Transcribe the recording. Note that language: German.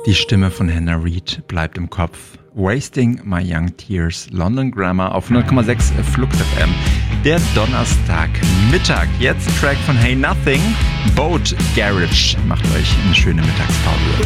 Die Stimme von Hannah Reid bleibt im Kopf. Wasting My Young Tears, London Grammar auf 100,6 Flux FM. Der Donnerstagmittag. Jetzt Track von Hey Nothing, Boat Garage. Macht euch eine schöne Mittagspause.